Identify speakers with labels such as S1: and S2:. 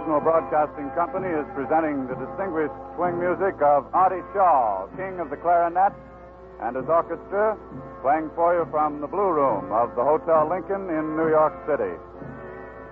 S1: National Broadcasting Company is presenting the distinguished swing music of Artie Shaw, King of the Clarinet, and his orchestra, playing for you from the Blue Room of the Hotel Lincoln in New York City.